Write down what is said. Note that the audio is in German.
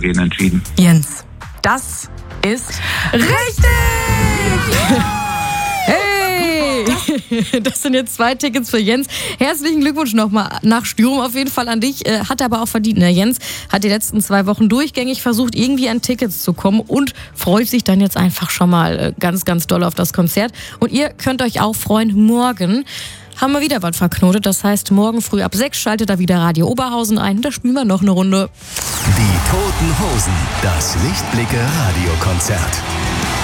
gehen entschieden. Jens, das ist richtig! Hey! Das sind jetzt 2 Tickets für Jens. Herzlichen Glückwunsch nochmal nach Stürum auf jeden Fall an dich. Hat er aber auch verdient. Ne? Jens hat die letzten 2 Wochen durchgängig versucht, irgendwie an Tickets zu kommen und freut sich dann jetzt einfach schon mal ganz, ganz doll auf das Konzert. Und ihr könnt euch auch freuen, morgen haben wir wieder was verknotet. Das heißt, morgen früh ab 6 schaltet da wieder Radio Oberhausen ein. Da spielen wir noch eine Runde. Die Toten Hosen, das Lichtblicke Radiokonzert.